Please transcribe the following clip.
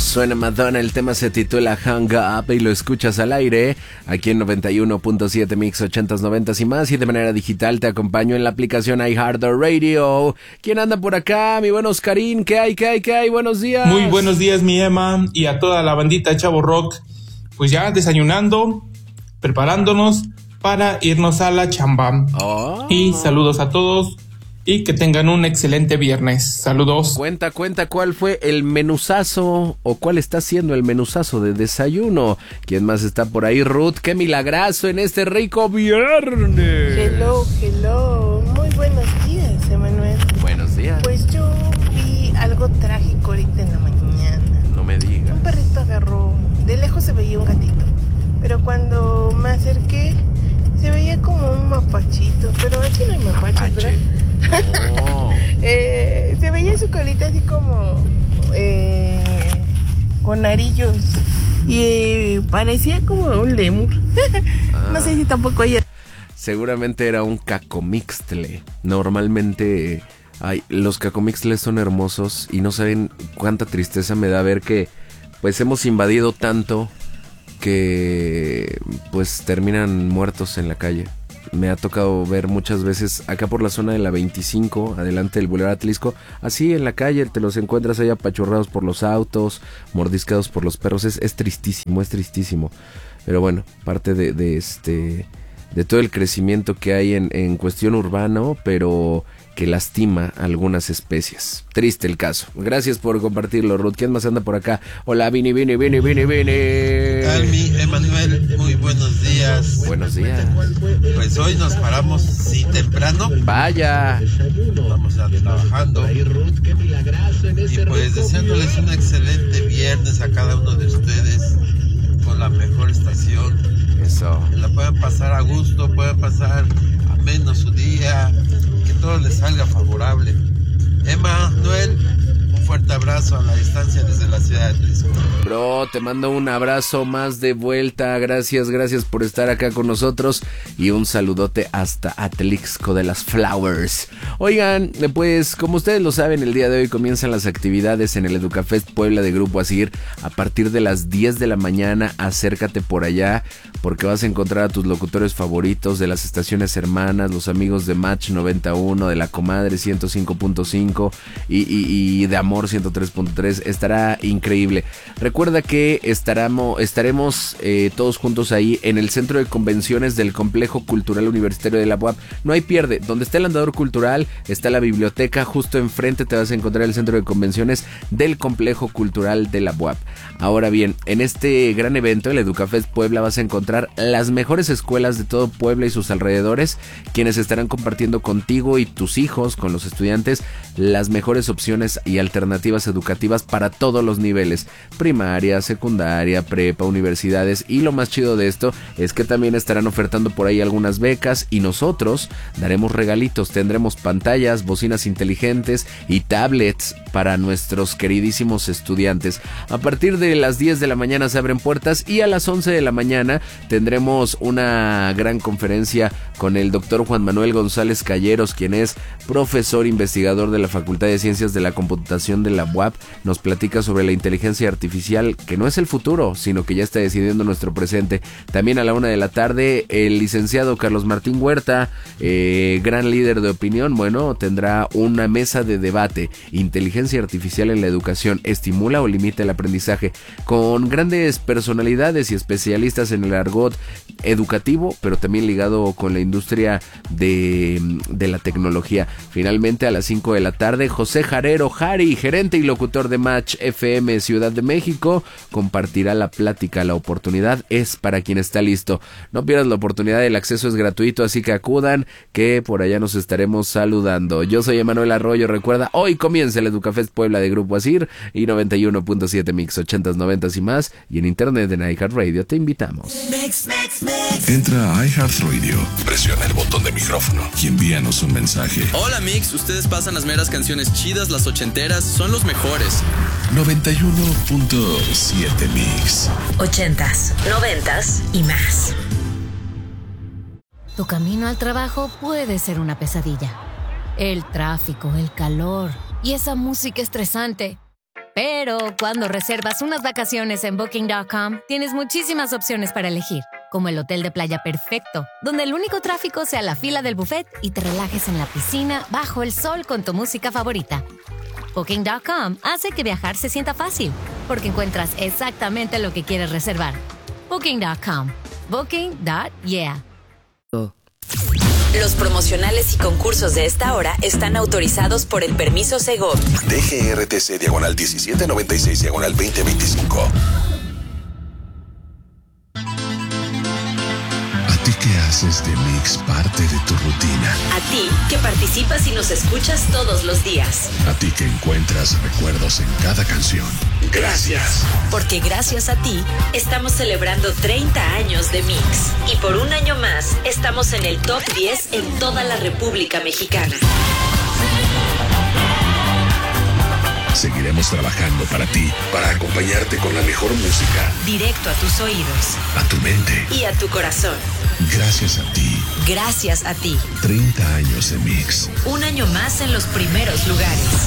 Suena Madonna, el tema se titula Hang Up y lo escuchas al aire aquí en 91.7 Mix 80s, 90s y más, y de manera digital te acompaño en la aplicación iHeartRadio. ¿Quién anda por acá? Mi buen Oscarín, ¿qué hay? Buenos días. Muy buenos días, mi Emma, y a toda la bandita de Chavo Rock. Pues ya desayunando, preparándonos para irnos a la chamba. Y saludos a todos. Y que tengan un excelente viernes. Saludos. Cuenta, ¿cuál fue el menuzazo o cuál está siendo el menuzazo de desayuno? ¿Quién más está por ahí? Ruth, qué milagrazo en este rico viernes. Hello. Muy buenos días, Emanuel. Buenos días. Pues yo vi algo trágico ahorita en la mañana. No me digas. Un perrito agarró, de lejos se veía un gatito, pero cuando me acerqué se veía como un mapachito, pero aquí no hay mapachos, ¿verdad? Oh. Se veía su colita así como con arillos y parecía como un lémur. No sé si tampoco hay. Seguramente era un cacomixtle. Normalmente los cacomixtles son hermosos y no saben cuánta tristeza me da ver que pues hemos invadido tanto que pues terminan muertos en la calle. Me ha tocado ver muchas veces acá por la zona de la 25, adelante del Boulevard Atlisco, así en la calle te los encuentras ahí apachurrados por los autos, mordiscados por los perros. Es tristísimo. Pero bueno, parte de todo el crecimiento que hay en cuestión urbano, pero que lastima a algunas especies. Triste el caso. Gracias por compartirlo, Ruth. ¿Quién más anda por acá? Hola, Vini. ¿Qué tal, mi Emanuel? Muy buenos días. Buenos días. Pues hoy nos paramos, sí, temprano. Vaya. Vamos a trabajando. Y pues deseándoles un excelente viernes a cada uno de ustedes con la mejor estación. Eso. Que la puedan pasar a gusto, puedan pasar ameno su día, que todo les salga favorable. Emma, Noel, un fuerte abrazo a la distancia desde la ciudad de Atlisco. Bro, te mando un abrazo más de vuelta. Gracias por estar acá con nosotros. Y un saludote hasta Atlixco de las Flowers. Oigan, pues como ustedes lo saben, el día de hoy comienzan las actividades en el Educafest Puebla de Grupo Asir. A partir de las 10 de la mañana, acércate por allá, porque vas a encontrar a tus locutores favoritos de las estaciones hermanas, los amigos de Match 91, de La Comadre 105.5 y de Amor 103.3. Estará increíble. Recuerda que estaremos todos juntos ahí en el centro de convenciones del Complejo Cultural Universitario de la UAP. No hay pierde. Donde está el andador cultural está la biblioteca. Justo enfrente te vas a encontrar el centro de convenciones del Complejo Cultural de la UAP. Ahora bien, en este gran evento, el Educafest Puebla, vas a encontrar las mejores escuelas de todo Puebla y sus alrededores, quienes estarán compartiendo contigo y tus hijos, con los estudiantes, las mejores opciones y alternativas educativas para todos los niveles: primaria, secundaria, prepa, universidades. Y lo más chido de esto es que también estarán ofertando por ahí algunas becas, y nosotros daremos regalitos. Tendremos pantallas, bocinas inteligentes y tablets para nuestros queridísimos estudiantes. A partir de las 10 de la mañana se abren puertas, y a las 11 de la mañana tendremos una gran conferencia con el doctor Juan Manuel González Calleros, quien es profesor investigador de la Facultad de Ciencias de la Computación de la UAP. Nos platica sobre la inteligencia artificial, que no es el futuro, sino que ya está decidiendo nuestro presente. También a la 1 de la tarde, el licenciado Carlos Martín Huerta, gran líder de opinión, tendrá una mesa de debate: inteligencia artificial en la educación, ¿estimula o limita el aprendizaje?, con grandes personalidades y especialistas en el argot educativo, pero también ligado con la industria de la tecnología. Finalmente, a las 5 de la tarde, José Jarero Jari, gerente y locutor de Match FM Ciudad de México, compartirá la plática. La oportunidad es para quien está listo. No pierdas la oportunidad, el acceso es gratuito, así que acudan, que por allá nos estaremos saludando. Yo soy Emanuel Arroyo. Recuerda, hoy comienza el Educafest Puebla de Grupo Asir y 91.7 Mix 80s, 90s y más, y en internet en iHeartRadio te invitamos. Entra a iHeartRadio, presiona el botón de micrófono y envíanos un mensaje. Hola Mix, ustedes pasan las meras canciones chidas, las ochenteras, son los mejores. 91.7 Mix. 80s, 90s y más. Tu camino al trabajo puede ser una pesadilla. El tráfico, el calor y esa música estresante. Pero cuando reservas unas vacaciones en Booking.com, tienes muchísimas opciones para elegir, como el hotel de playa perfecto, donde el único tráfico sea la fila del buffet y te relajes en la piscina bajo el sol con tu música favorita. Booking.com hace que viajar se sienta fácil, porque encuentras exactamente lo que quieres reservar. Booking.com. Booking.yeah. Los promocionales y concursos de esta hora están autorizados por el permiso Segov. DGRTC /1696/2025. ¿A ti qué haces de Mix parte de tu rutina? A ti que participas y nos escuchas todos los días. A ti que encuentras recuerdos en cada canción. Gracias. Porque gracias a ti estamos celebrando 30 años de Mix. Y por un año más estamos en el top 10 en toda la República Mexicana. Seguiremos trabajando para ti, para acompañarte con la mejor música. Directo a tus oídos. A tu mente. Y a tu corazón. Gracias a ti. Gracias a ti. 30 años de Mix. Un año más en los primeros lugares.